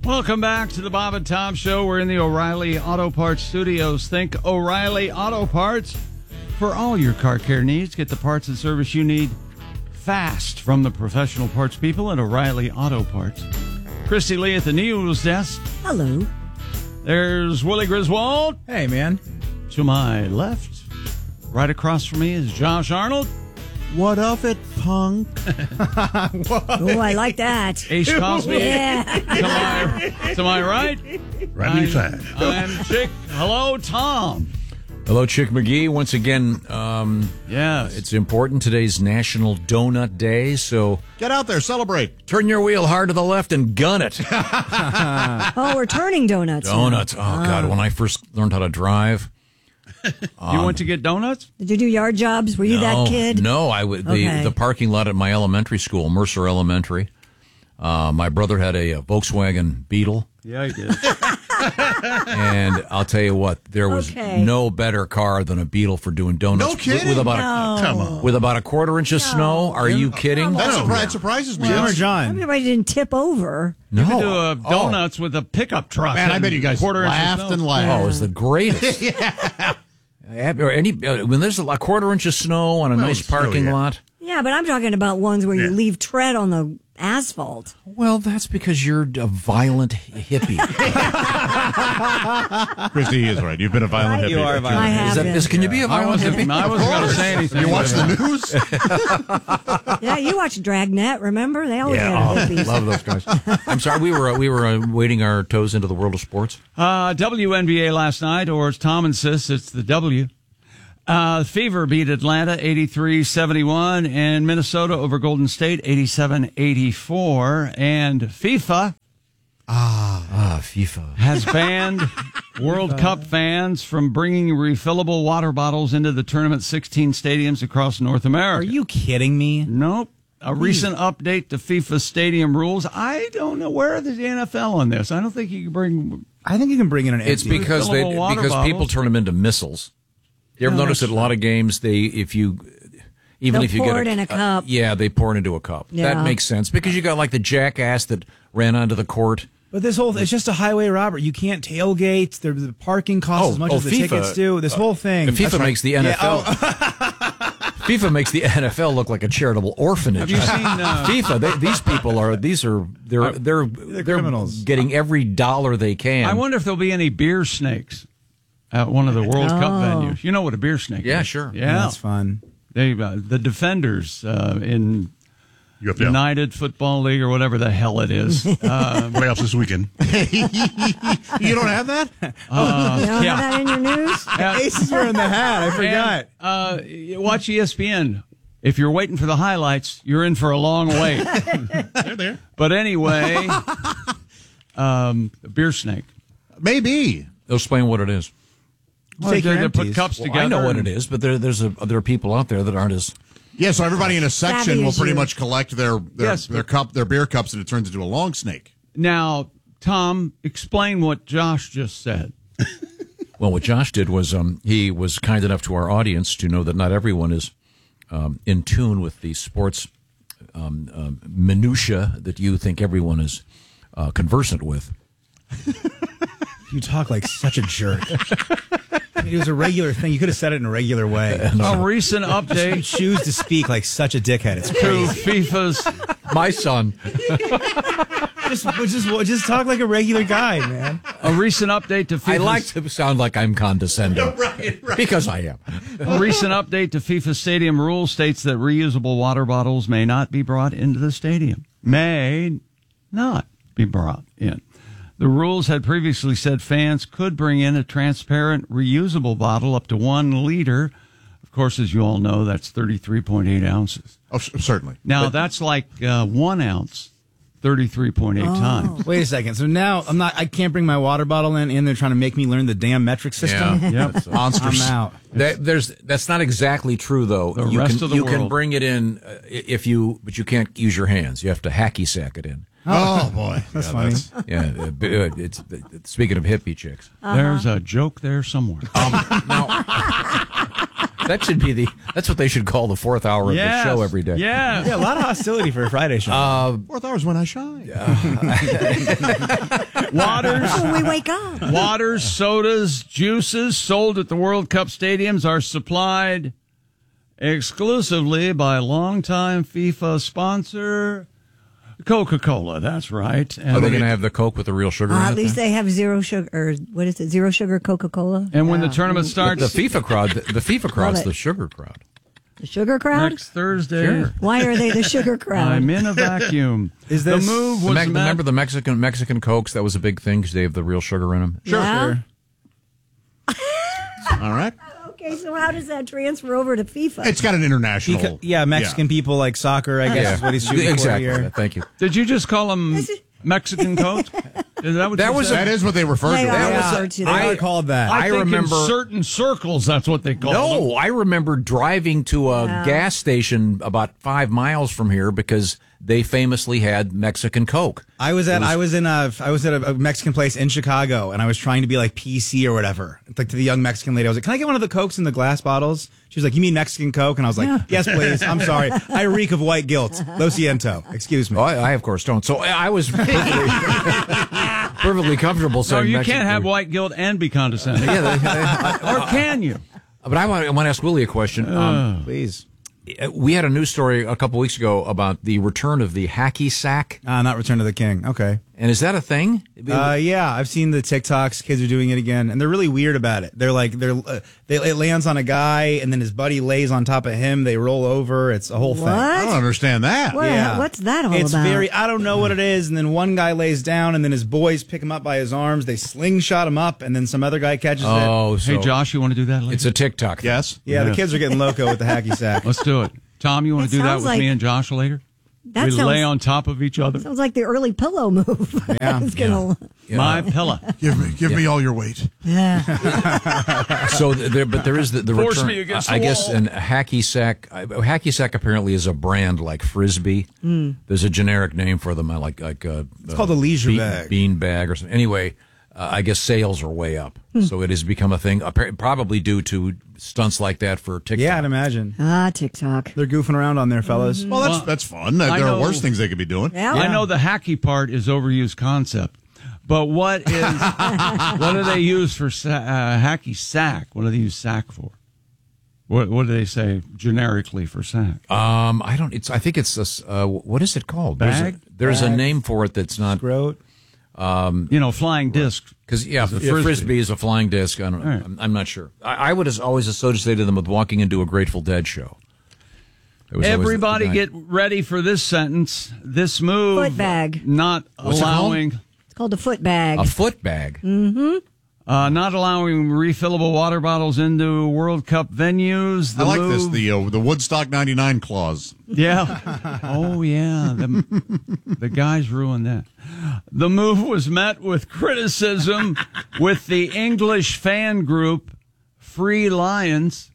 Welcome back to the Bob and Tom Show. We're in the O'Reilly Auto Parts studios. Think O'Reilly Auto Parts for all your car care needs. Get the parts and service you need fast from the professional parts people at O'Reilly Auto Parts. Christy Lee at the news desk. Hello. There's Willie Griswold. Hey, man. To my left, right across from me is Josh Arnold. What of it, punk? Oh, I like that. Ace Cosby. Yeah. To my right, Right on your side. I'm Chick. Hello, Tom. Hello, Chick McGee. Once again, Yes. it's important. Today's National Donut Day, so Get out there, celebrate. turn your wheel hard to the left and gun it. Oh, we're turning donuts. Donuts. Oh, God. When I first learned how to drive. You went to get donuts? Did you do yard jobs? Were you that kid? No, I would. Okay. The parking lot at my elementary school, Mercer Elementary. My brother had a Volkswagen Beetle. Yeah, I did. And I'll tell you what, there was Okay. no better car than a Beetle for doing donuts. No kidding? With about Come on. with about a quarter inch of snow. Are you kidding? That surprises me. Jim or John? Everybody didn't tip over. No. You could do donuts with a pickup truck. Man, I and bet you guys quarter inch of laughed snow. and laughed. Oh, it was the greatest. When there's a quarter inch of snow on a nice parking lot. Yeah, but I'm talking about ones where you leave tread on the asphalt. Well, that's because you're a violent hippie. Christy is right. You've been a violent hippie. You are violent. I have been. Can you be a I violent wasn't hippie? going to say anything. You watch the news? Yeah, you watch Dragnet, remember? They always Yeah, had hippies. love those guys. I'm sorry, we were wading our toes into the world of sports. WNBA last night, or as Tom insists, it's the W. Fever beat Atlanta 83-71, and Minnesota over Golden State 87-84. And FIFA FIFA. has banned World Cup fans from bringing refillable water bottles into the tournament's 16 stadiums across North America. Are you kidding me? Nope. A recent update to FIFA stadium rules. I don't know where the NFL on this. I don't think you can bring. I think you can bring in an It's empty. because Refillable water people bottles. turn them into missiles. You ever notice at a lot of games if you They'll get pour it in a cup. yeah, they pour it into a cup. Yeah. That makes sense because you got like the jackass that ran onto the court. But this whole, it's just a highway robbery. You can't tailgate. The parking costs as much as the FIFA, tickets do. This whole thing. FIFA makes the NFL. FIFA makes the NFL look like a charitable orphanage. Have you seen FIFA? They're criminals. getting every dollar they can. I wonder if there'll be any beer snakes at one of the World Cup venues. You know what a beer snake Yeah, is? sure. Yeah. That's fun. They the defenders in UFL. United Football League or whatever the hell it is. Playoffs this weekend. You don't have that? You don't yeah. have that in your news? Aces were in the hat. I forgot. And, watch ESPN. If you're waiting for the highlights, you're in for a long wait. They're there. But anyway, beer snake. Maybe. Explain what it is. Take your They put empties. cups Well, together. I know what and- it is, but there are people out there that aren't as. Yeah, so everybody in a section Savvy will as pretty you. much collect their beer cups, and it turns into a long snake. Now, Tom, explain what Josh just said. Well, what Josh did was he was kind enough to our audience to know that not everyone is in tune with the sports minutia that you think everyone is conversant with. You talk like such a jerk. I mean, it was a regular thing. You could have said it in a regular way. A recent You update choose to speak like such a dickhead. It's to crazy. FIFA's My son. Just talk like a regular guy, man. a recent update to FIFA's I like to sound like I'm condescending. Right. Because I am. A recent update to FIFA stadium rules states that reusable water bottles may not be brought into the stadium. May not be brought in. The rules had previously said fans could bring in a transparent reusable bottle up to 1 liter. Of course, as you all know, that's 33.8 ounces. Oh, certainly. Now, that's like 1 ounce, 33.8 times. Wait a second. So now I can't bring my water bottle in. They're trying to make me learn the damn metric system. Yeah. Yep. Monsters. I'm out. That's not exactly true, though. The you rest can, of the you can world. bring it in but you can't use your hands. You have to hacky sack it in. Oh, boy. That's funny. Yeah, it's speaking of hippie chicks. There's a joke there somewhere. Now, That should be that's what they should call the fourth hour of the show every day. Yes. Yeah, a lot of hostility for a Friday show. Fourth hour's when I shine. Waters, When we wake up. waters, sodas, juices sold at the World Cup stadiums are supplied exclusively by longtime FIFA sponsor Coca-Cola. That's right. And, Are they going to have the Coke with the real sugar in it? At least then? they have zero sugar, or what is it? Zero sugar Coca-Cola. and when the tournament starts The FIFA crowd, the FIFA crowd's it. the sugar crowd. The sugar crowd. next Thursday, Sure. Why are they the sugar crowd? I'm in a vacuum. Is this- the move was met- Remember the Mexican Cokes? That was a big thing because they have the real sugar in them. Yeah? All right. Okay, so how does that transfer over to FIFA? It's got an international. Mexican people like soccer, I guess is what he's shooting Exactly. for here. Thank you. Did you just call them Mexican Coke? Is that what That you was said? That is what they refer They to. are it. referred to They that. are called that. I think remember- in certain circles that's what they call them. No, I remember driving to a gas station about 5 miles from here because they famously had Mexican Coke. I was at a Mexican place in Chicago, and I was trying to be like PC or whatever. Like to the young Mexican lady, I was like, "Can I get one of the Cokes in the glass bottles?" She was like, "You mean Mexican Coke?" And I was like, "Yes, please. I'm sorry. I reek of white guilt. Lo siento. Excuse me." Oh, I of course don't. So I was perfectly comfortable No, saying you Mexican can't have Coke. white guilt and be condescending. Or can you? But I want to ask Willie a question. Please. We had a news story a couple weeks ago about the return of the hacky sack. Not Return of the King. Okay. And is that a thing? Yeah, I've seen the TikToks. Kids are doing it again, and they're really weird about it. They're like, it lands on a guy, and then his buddy lays on top of him. They roll over. It's a whole thing. I don't understand that. What? What's that all It's about? I don't know what it is. And then one guy lays down, and then his boys pick him up by his arms. They slingshot him up, and then some other guy catches it. Oh, so Hey, Josh, you want to do that later? it's a TikTok thing. Yes. Yeah, the kids are getting loco with the hacky sack. Let's do it. Tom, you want It to do that sounds with like- me and Josh later? That we sounds, lay on top of each other. sounds like the early pillow move. Yeah. It's gonna, My pillow. Give me all your weight. So there is the Force return. me against I the guess wall. an hacky sack. Hacky sack apparently is a brand like Frisbee. There's a generic name for them, like it's called a leisure bag. bean bag or something. Anyway, I guess sales are way up, so it has become a thing. Probably due to stunts like that for TikTok. Yeah, I'd imagine. TikTok. They're goofing around on there, fellas. Well, that's fun. There I are know- worse things they could be doing. Yeah. I know the hacky part is overused concept, but what do they use for hacky sack? What do they use sack for? What do they say generically for sack? I don't. I think it's a. What is it called? Bag? There's a name for it that's not. Groat. Flying disc. Because Frisbee. frisbee is a flying disc. I don't. Right. I'm not sure. I would always associate them with walking into a Grateful Dead show. It was always Everybody the guy- get ready for this sentence. This move. Foot bag. Not What's it called? allowing. It's called a foot bag. a foot bag. Not allowing refillable water bottles into World Cup venues. The I like move, this. The Woodstock '99 clause. Yeah. Oh, yeah. The guys ruined that. The move was met with criticism with the English fan group Free Lions,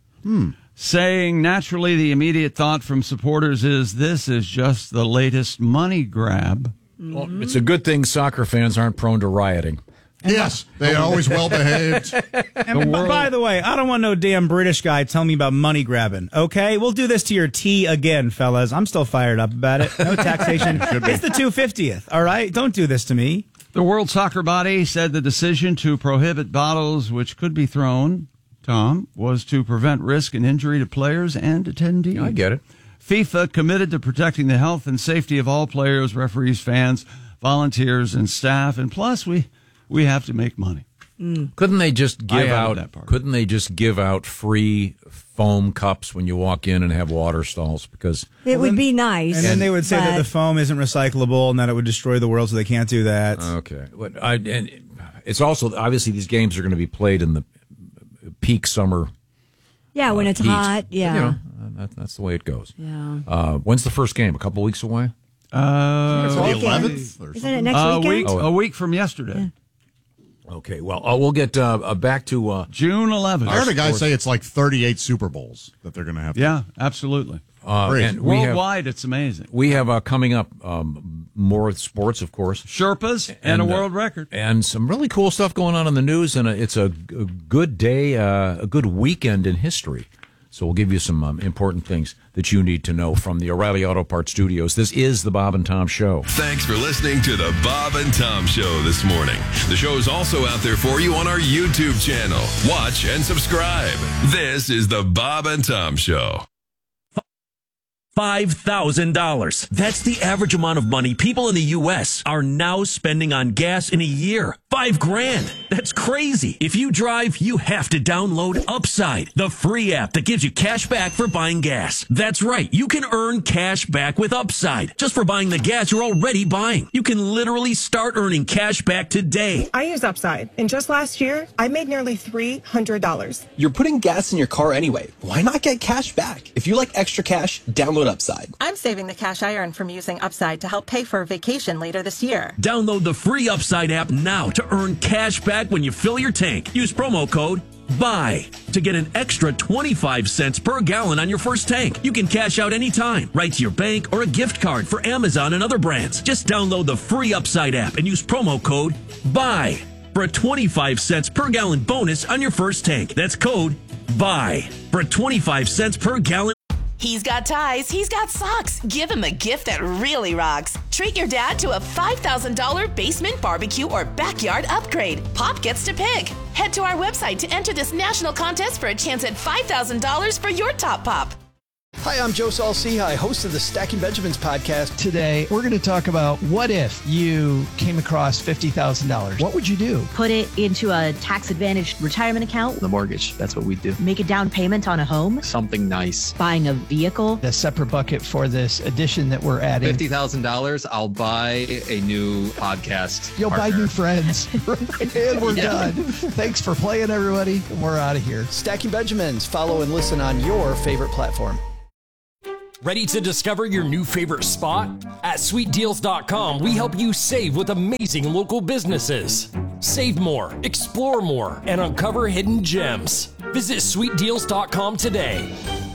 saying naturally the immediate thought from supporters is this is just the latest money grab. Well, it's a good thing soccer fans aren't prone to rioting. Yes, they are always well behaved. And by the way, I don't want no damn British guy telling me about money grabbing. Okay, we'll do this to your tea again, fellas. I'm still fired up about it. No taxation. It's the 250th. All right, don't do this to me. The World Soccer Body said the decision to prohibit bottles which could be thrown, Tom, was to prevent risk and injury to players and attendees. I get it. FIFA committed to protecting the health and safety of all players, referees, fans, volunteers, and staff. And plus, we have to make money. Couldn't they just give added out? that part. Couldn't they just give out free foam cups when you walk in and have water stalls? Because it would be nice. And then they would say that but- the foam isn't recyclable and that it would destroy the world, so they can't do that. okay, and it's also obviously these games are going to be played in the peak summer. Yeah, when it's heat. hot. Yeah. You know, that's the way it goes. Yeah. When's the first game? A couple weeks away. The 11th or Isn't it next weekend? A week from yesterday, Okay, well, we'll get back to June 11th. I heard a guy say it's like 38 Super Bowls that they're going to have. Yeah, absolutely. Great. and we have Worldwide, it's amazing. we have coming up more sports, of course. Sherpas and a world record. And some really cool stuff going on in the news, and it's a good day, a good weekend in history. So we'll give you some important things that you need to know from the O'Reilly Auto Parts Studios. This is the Bob and Tom Show. Thanks for listening to the Bob and Tom Show this morning. The show is also out there for you on our YouTube channel. Watch and subscribe. This is the Bob and Tom Show. $5,000. That's the average amount of money people in the U.S. are now spending on gas in a year. $5,000. That's crazy. If you drive, you have to download Upside, the free app that gives you cash back for buying gas. That's right. You can earn cash back with Upside just for buying the gas you're already buying. You can literally start earning cash back today. I use Upside, and just last year, I made nearly $300. You're putting gas in your car anyway. Why not get cash back? If you like extra cash, download Upside. I'm saving the cash I earn from using Upside to help pay for a vacation later this year. Download the free Upside app now to earn cash back when you fill your tank. Use promo code BUY to get an extra 25 cents per gallon on your first tank. You can cash out anytime, right to your bank or a gift card for Amazon and other brands. Just download the free Upside app and use promo code BUY for a 25 cents per gallon bonus on your first tank. That's code BUY for a 25 cents per gallon. He's got ties, he's got socks. Give him a gift that really rocks. Treat your dad to a $5,000 basement barbecue or backyard upgrade. Pop gets to pick. Head to our website to enter this national contest for a chance at $5,000 for your top pop. Hi, I'm Joe Saul-Sehy, host of the Stacking Benjamins podcast. Today, we're going to talk about what if you came across $50,000? What would you do? Put it into a tax-advantaged retirement account. The mortgage, that's what we do. Make a down payment on a home. Something nice. Buying a vehicle. A separate bucket for this addition that we're adding. $50,000, I'll buy a new podcast. You'll partner. buy new friends. And we're done. Thanks for playing, everybody. And we're out of here. Stacking Benjamins. Follow and listen on your favorite platform. Ready to discover your new favorite spot? At sweetdeals.com, we help you save with amazing local businesses. Save more, explore more, and uncover hidden gems. Visit sweetdeals.com today.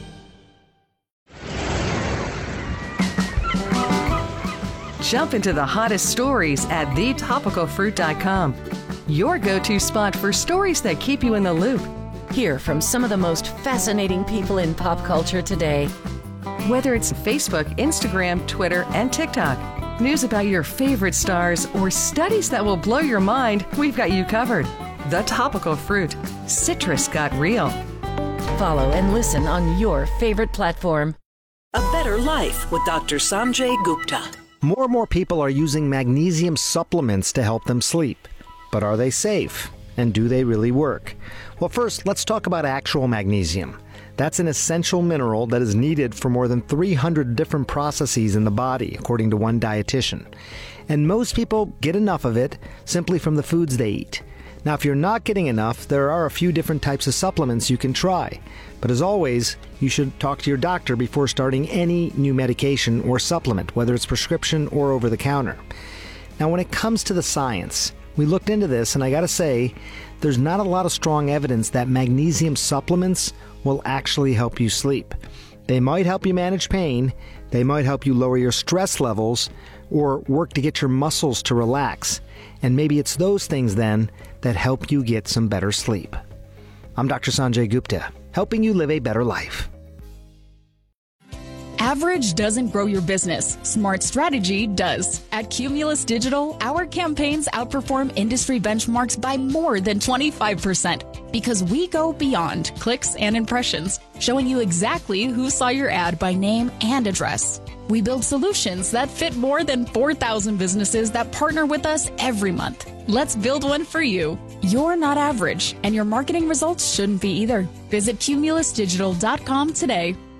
Jump into the hottest stories at thetopicalfruit.com. Your go-to spot for stories that keep you in the loop. Hear from some of the most fascinating people in pop culture today. Whether it's Facebook, Instagram, Twitter, and TikTok, news about your favorite stars, or studies that will blow your mind, we've got you covered. The Topical Fruit. Citrus got real. Follow and listen on your favorite platform. A Better Life with Dr. Sanjay Gupta. More and more people are using magnesium supplements to help them sleep. But are they safe? And do they really work? Well, first, let's talk about actual magnesium. That's an essential mineral that is needed for more than 300 different processes in the body, according to one dietitian. And most people get enough of it simply from the foods they eat. Now, if you're not getting enough, there are a few different types of supplements you can try. But as always, you should talk to your doctor before starting any new medication or supplement, whether it's prescription or over the counter. Now, when it comes to the science, we looked into this, and I gotta say, there's not a lot of strong evidence that magnesium supplements will actually help you sleep. They might help you manage pain, they might help you lower your stress levels, or work to get your muscles to relax. And maybe it's those things then that help you get some better sleep. I'm Dr. Sanjay Gupta, helping you live a better life. Average doesn't grow your business. Smart strategy does. At Cumulus Digital, our campaigns outperform industry benchmarks by more than 25% because we go beyond clicks and impressions, showing you exactly who saw your ad by name and address. We build solutions that fit more than 4,000 businesses that partner with us every month. Let's build one for you. You're not average, and your marketing results shouldn't be either. Visit cumulusdigital.com today.